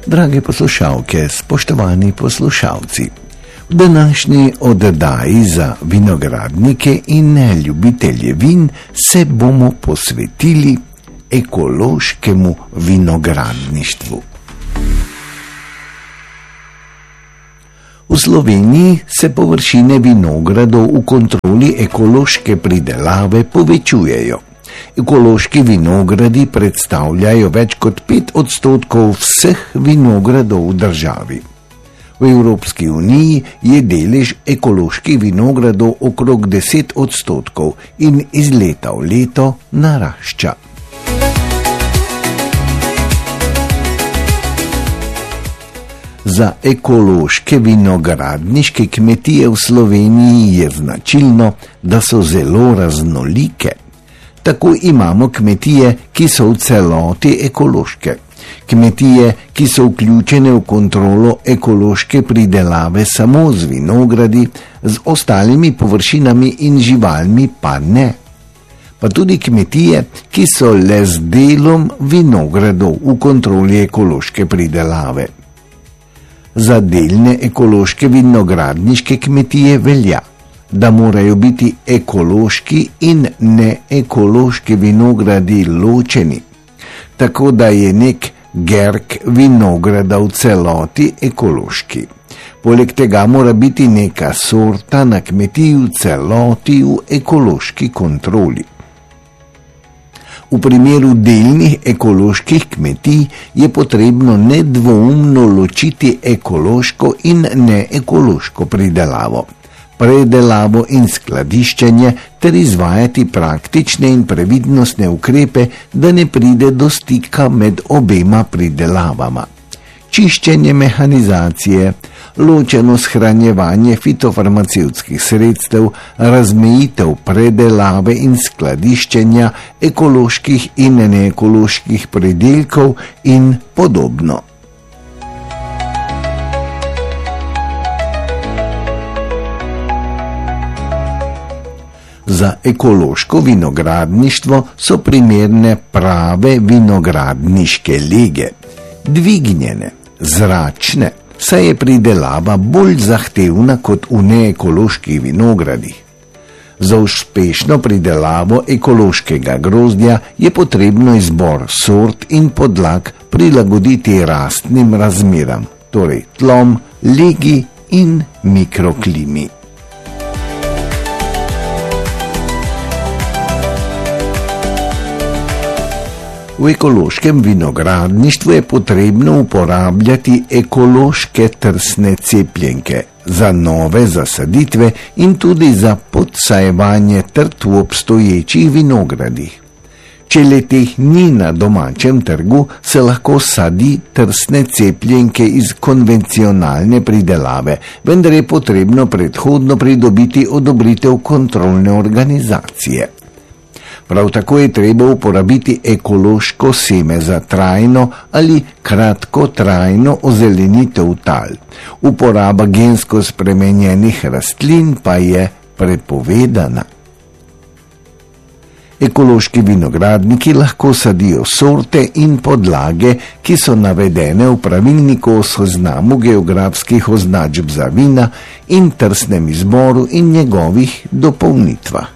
Drage poslušalke, spoštovani poslušalci, v današnji oddaji za vinogradnike in ljubitelje vin se bomo posvetili ekološkemu vinogradništvu. V Sloveniji se površine vinogradov v kontroli ekološke pridelave povečujejo. Ekološki vinogradi predstavljajo več kot 5% vseh vinogradov v državi. V Evropski uniji je delež ekoloških vinogradov okrog 10% in iz leta v leto narašča. Za ekološke vinogradniške kmetije v Sloveniji je značilno, da so zelo raznolike. Tako imamo kmetije, ki so v celoti ekološke, kmetije, ki so vključene v kontrolo ekološke pridelave samo z vinogradi, z ostalimi površinami in živalmi pa ne. Pa tudi kmetije, ki so le z delom vinogradov v kontroli ekološke pridelave. Za delne ekološke vinogradniške kmetije velja, da morajo biti ekološki in neekološki vinogradi ločeni, tako da je nek gerk vinograda v celoti ekološki. Poleg tega mora biti neka sorta na kmetiji v celoti v ekološki kontroli. V primeru delnih ekoloških kmetij je potrebno nedvoumno ločiti ekološko in neekološko pridelavo, predelavo in skladiščenje ter izvajati praktične in previdnostne ukrepe, da ne pride do stika med obema pridelavama. Čiščenje mehanizacije, ločeno shranjevanje fitofarmacevtskih sredstev, razmejitev predelave in skladiščenja ekoloških in neekoloških pridelkov in podobno. Za ekološko vinogradništvo so primerne prave vinogradniške lege, dvignjene, zračne, saj je pridelava bolj zahtevna kot v neekoloških vinogradih. Za uspešno pridelavo ekološkega grozdja je potrebno izbor sort in podlag prilagoditi rastnim razmeram, torej tlom, legi in mikroklimi. V ekološkem vinogradništvu je potrebno uporabljati ekološke trsne cepljenke za nove zasaditve in tudi za podsajevanje trt v obstoječih vinogradih. Če le teh ni na domačem trgu, se lahko sadi trsne cepljenke iz konvencionalne pridelave, vendar je potrebno predhodno pridobiti odobritev kontrolne organizacije. Prav tako je treba uporabiti ekološko seme za trajno ali kratkotrajno ozelenitev tal. Uporaba gensko spremenjenih rastlin pa je prepovedana. Ekološki vinogradniki lahko sadijo sorte in podlage, ki so navedene v pravilniku o seznamu geografskih označb za vina in trsnem izboru in njegovih dopolnitvah.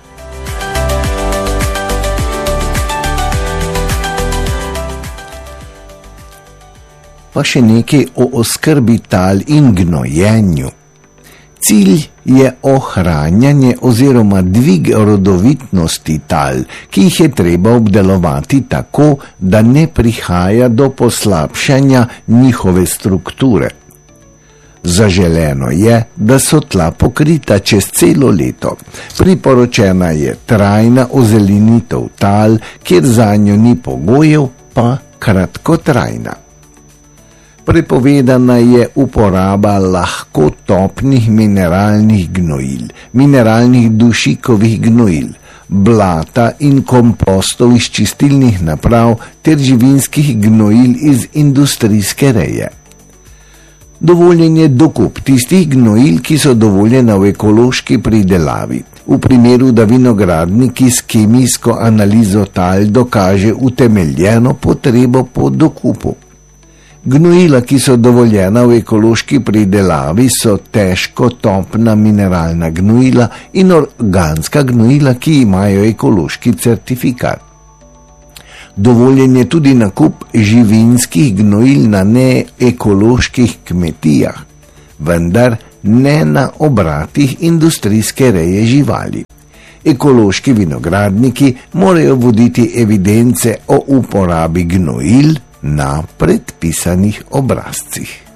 Pa še nekaj o oskrbi tal in gnojenju. Cilj je ohranjanje oziroma dvig rodovitnosti tal, ki jih je treba obdelovati tako, da ne prihaja do poslabšanja njihove strukture. Zaželeno je, da so tla pokrita čez celo leto. Priporočena je trajna ozelenitev tal, kjer zanjo ni pogojev, pa kratkotrajna. Prepovedana je uporaba lahko topnih mineralnih gnojil, mineralnih dušikovih gnojil, blata in kompostov iz čistilnih naprav ter živinskih gnojil iz industrijske reje. Dovoljen je dokup tistih gnojil, ki so dovoljena v ekološki pridelavi. V primeru, da vinogradniki s kemijsko analizo tal dokaže utemeljeno potrebo po dokupu. Gnojila, ki so dovoljena v ekološki pridelavi, so težko topna mineralna gnojila in organska gnojila, ki imajo ekološki certifikat. Dovoljen je tudi nakup živinskih gnojil na neekoloških kmetijah, vendar ne na obratih industrijske reje živali. Ekološki vinogradniki morajo voditi evidence o uporabi gnojil na predpisanih obrazcih.